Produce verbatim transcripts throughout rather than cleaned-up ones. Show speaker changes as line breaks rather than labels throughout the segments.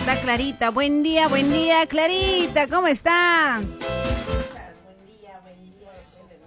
está Clarita? Buen día, buen día, Clarita, ¿cómo está?
Buen día, buen día, después de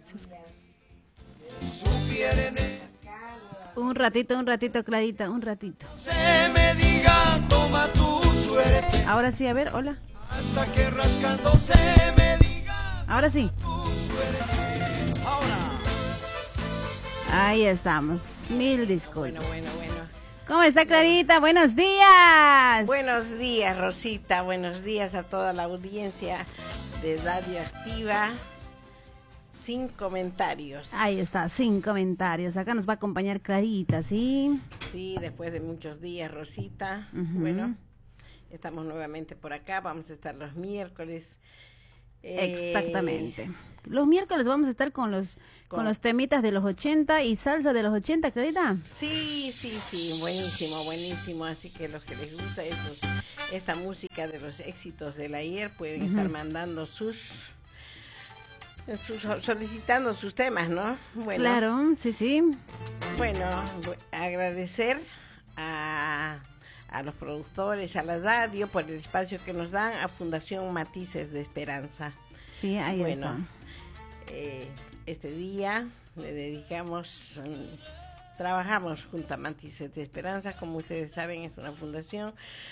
muchos días.
Un ratito, un ratito, Clarita, un ratito.
Se me diga, toma tu suerte.
Ahora sí, a ver, hola.
Hasta que rascando se me diga.
Ahora sí.
Tu suerte. Ahora.
Ahí estamos. Mil disculpas.
Bueno, bueno, bueno.
¿Cómo está, Clarita? Buenos días.
Buenos días, Rosita. Buenos días a toda la audiencia de Radio Activa. Sin comentarios.
Ahí está, sin comentarios. Acá nos va a acompañar Clarita, ¿sí?
Sí, después de muchos días, Rosita.
Uh-huh.
Bueno, estamos nuevamente por acá. Vamos a estar los miércoles. Eh,
Exactamente. Los miércoles vamos a estar con los con, con los temitas de los ochenta y salsa de los ochenta, Clarita.
Sí, sí, sí, buenísimo, buenísimo. Así que los que les gusta estos, esta música de los éxitos del ayer pueden uh-huh. estar mandando sus, sus, solicitando sus temas, ¿no? Bueno,
claro, sí, sí.
Bueno, agradecer a, a los productores, a la radio, por el espacio que nos dan, a Fundación Matices de Esperanza.
Sí, ahí
bueno,
está.
Eh, este día le dedicamos, um, trabajamos junto a Matices de Esperanza, como ustedes saben, es una fundación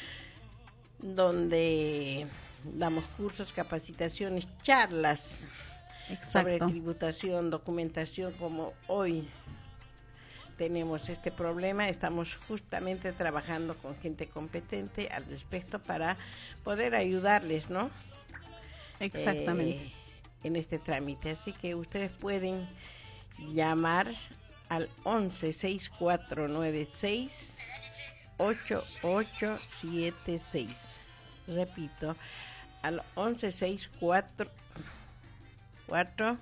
donde damos cursos, capacitaciones, charlas
Exacto.
sobre tributación, documentación, como hoy tenemos este problema. Estamos justamente trabajando con gente competente al respecto para poder ayudarles, ¿no?
Exactamente.
Eh, en este trámite, así que ustedes pueden llamar al once sesenta y cuatro noventa y seis ochenta y ocho setenta y seis. Repito, al once sesenta y cuatro cuatro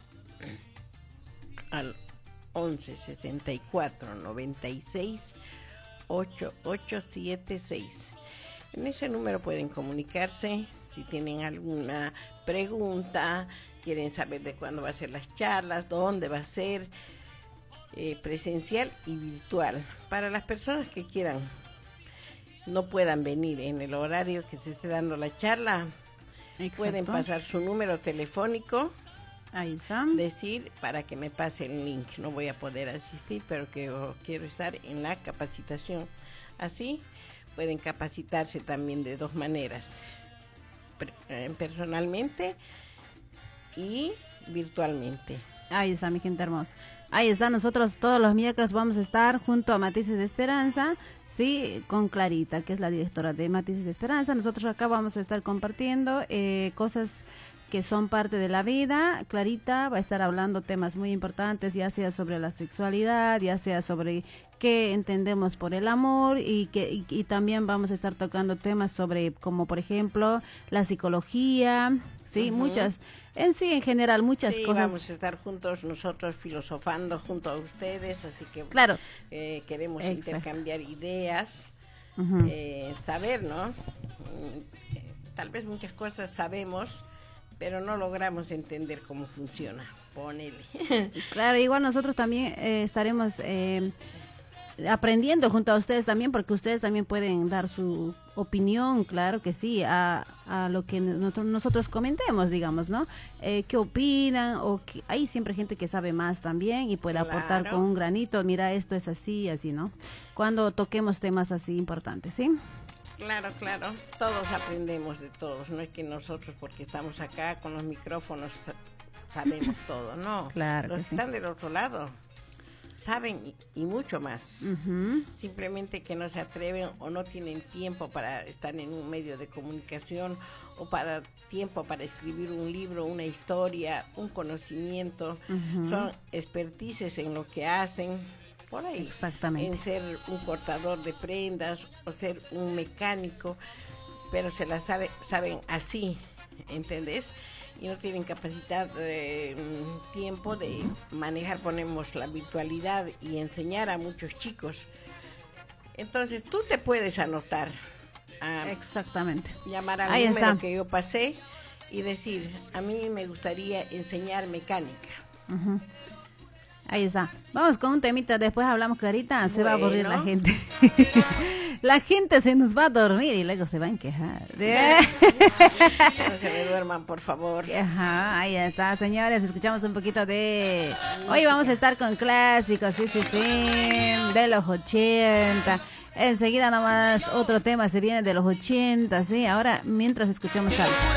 al once sesenta y cuatro noventa y seis ochenta y ocho setenta y seis. En ese número pueden comunicarse si tienen alguna pregunta, quieren saber de cuándo va a ser las charlas, dónde va a ser, eh, presencial y virtual. Para las personas que quieran, no puedan venir en el horario que se esté dando la charla, exacto, pueden pasar su número telefónico.
Ahí está.
Decir para que me pase el link. No voy a poder asistir, pero que oh, quiero estar en la capacitación. Así pueden capacitarse también de dos maneras, personalmente y virtualmente.
Ahí está, mi gente hermosa. Ahí está, nosotros todos los miércoles vamos a estar junto a Matices de Esperanza, sí, con Clarita, que es la directora de Matices de Esperanza. Nosotros acá vamos a estar compartiendo eh, cosas que son parte de la vida. Clarita va a estar hablando temas muy importantes, ya sea sobre la sexualidad, ya sea sobre qué entendemos por el amor, y que y, y también vamos a estar tocando temas sobre, como por ejemplo, la psicología, sí, uh-huh. muchas, en sí, en general, muchas
sí,
cosas.
Vamos a estar juntos nosotros filosofando junto a ustedes, así que
claro.
eh, queremos Exacto. intercambiar ideas,
uh-huh.
eh, saber, ¿no? Tal vez muchas cosas sabemos, pero no logramos entender cómo funciona. Ponele.
Claro, igual nosotros también eh, estaremos eh, aprendiendo junto a ustedes también, porque ustedes también pueden dar su opinión, claro que sí, a, a lo que nosotros, nosotros comentemos, digamos, ¿no? Eh, ¿Qué opinan? O que, hay siempre gente que sabe más también y puede claro. aportar con un granito, mira, esto es así, así, ¿no? Cuando toquemos temas así importantes, ¿sí?
Claro, claro, todos aprendemos de todos, no es que nosotros porque estamos acá con los micrófonos sabemos todo, no,
claro
los que
sí.
están del otro lado saben y, y mucho más,
uh-huh.
simplemente que no se atreven o no tienen tiempo para estar en un medio de comunicación o para tiempo para escribir un libro, una historia, un conocimiento, uh-huh. son expertices en lo que hacen. Por ahí,
exactamente,
en ser un cortador de prendas o ser un mecánico, pero se la sabe, saben así, ¿entendés? Y no tienen capacidad, eh, tiempo de manejar, ponemos la virtualidad y enseñar a muchos chicos. Entonces tú te puedes anotar, a
exactamente,
llamar al
ahí
número
está.
que yo pasé y decir, a mí me gustaría enseñar mecánica.
Uh-huh. Ahí está. Vamos con un temita, después hablamos, Clarita, se bueno. va a aburrir la gente. La gente se nos va a dormir y luego se van a quejar.
No se me duerman, por favor.
Ajá, ahí está, señores. Escuchamos un poquito de... Hoy vamos a estar con clásicos, sí, sí, sí, de los ochenta. Enseguida nomás otro tema se viene de los ochenta, sí. Ahora, mientras escuchamos salsa.